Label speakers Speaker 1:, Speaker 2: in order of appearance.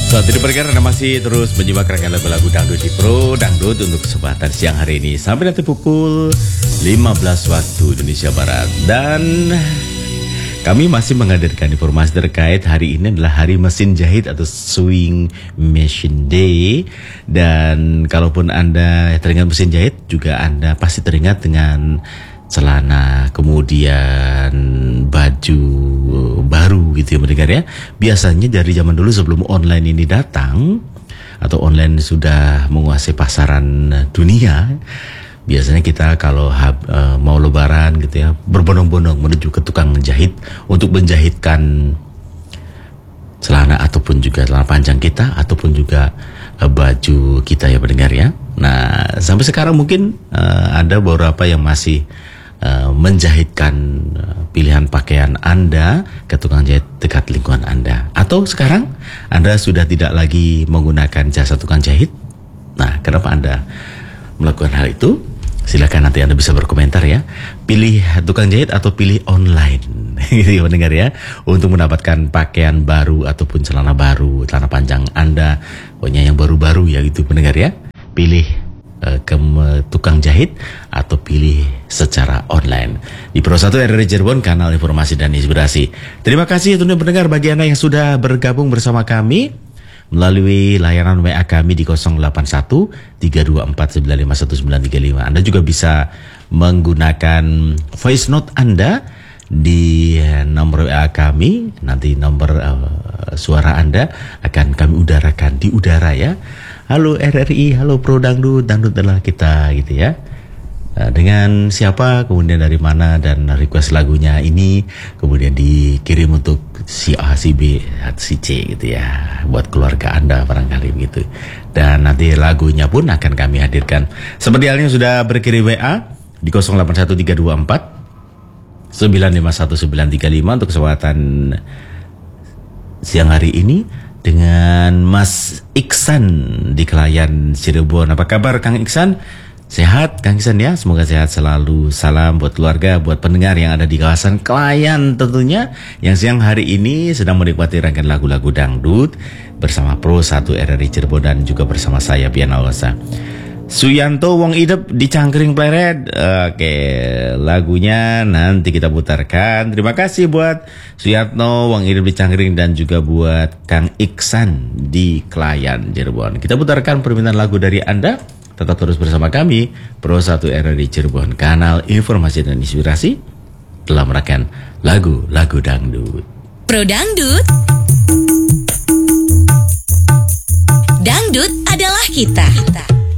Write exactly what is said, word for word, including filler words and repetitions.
Speaker 1: Sobat Jadi Pendengar, Anda masih terus menyimak rangkaian lagu-lagu dangdut di Pro Dangdut untuk kesempatan siang hari ini sampai nanti pukul lima belas waktu Indonesia Barat. Dan kami masih menghadirkan informasi terkait hari ini adalah hari mesin jahit atau Sewing Machine Day. Dan kalaupun Anda teringat mesin jahit, juga Anda pasti teringat dengan celana, kemudian baju baru gitu ya mendengar ya. Biasanya dari zaman dulu sebelum online ini datang, atau online sudah menguasai pasaran dunia, biasanya kita kalau hab, uh, mau lebaran gitu ya, berbondong-bondong menuju ke tukang jahit untuk menjahitkan celana ataupun juga celana panjang kita ataupun juga uh, baju kita ya mendengar ya. Nah, sampai sekarang mungkin uh, ada beberapa yang masih Uh, menjahitkan uh, pilihan pakaian Anda ke tukang jahit dekat lingkungan Anda. Atau sekarang Anda sudah tidak lagi menggunakan jasa tukang jahit. Nah, kenapa Anda melakukan hal itu? Silakan nanti Anda bisa berkomentar ya. Pilih tukang jahit atau pilih online gitu ya mendengar ya, untuk mendapatkan pakaian baru ataupun celana baru, celana panjang Anda, pokoknya yang baru-baru ya gitu mendengar ya. Pilih ke tukang jahit atau pilih secara online di Pro satu R R I Cirebon, kanal informasi dan inspirasi. Terima kasih untuk pendengar bagi Anda yang sudah bergabung bersama kami melalui layanan W A kami di nol delapan satu tiga dua empat sembilan lima satu sembilan tiga lima. Anda juga bisa menggunakan voice note Anda di nomor W A kami. Nanti nomor uh, suara Anda akan kami udarakan di udara ya. Halo R R I, halo Pro Dangdut, Dangdut adalah kita gitu ya. Dengan siapa, kemudian dari mana, dan request lagunya ini kemudian dikirim untuk si A, si B, si C gitu ya, buat keluarga Anda barangkali begitu. Dan nanti lagunya pun akan kami hadirkan. Seperti halnya sudah berkirim W A di nol delapan satu tiga dua empat sembilan lima satu sembilan tiga lima untuk kesempatan siang hari ini dengan Mas Iksan di Kelayan Cirebon. Apa kabar Kang Iksan? Sehat Kang Iksan ya? Semoga sehat selalu. Salam buat keluarga, buat pendengar yang ada di kawasan Kelayan tentunya, yang siang hari ini sedang menikmati rangkaian lagu-lagu dangdut bersama Pro satu R R I Cirebon dan juga bersama saya Pian Awasa. Suyanto Wong Idep di Cangkring Pleret. Oke, lagunya nanti kita putarkan. Terima kasih buat Suyanto Wong Idep di Cangkring dan juga buat Kang Iksan di Kelayan Cirebon. Kita putarkan permintaan lagu dari Anda. Tetap terus bersama kami Pro satu R R I Cirebon, kanal informasi dan inspirasi dalam rangkaian lagu-lagu dangdut.
Speaker 2: Pro Dangdut. Dangdut adalah kita.